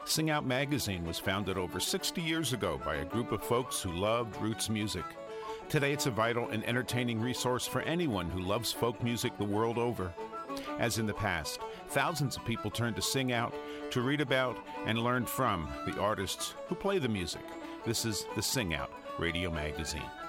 Sing Out Magazine was founded over 60 years ago by a group of folks who loved roots music. Today it's a vital and entertaining resource for anyone who loves folk music the world over. As in the past, thousands of people turn to Sing Out to read about and learn from the artists who play the music. This is the Sing Out Radio Magazine.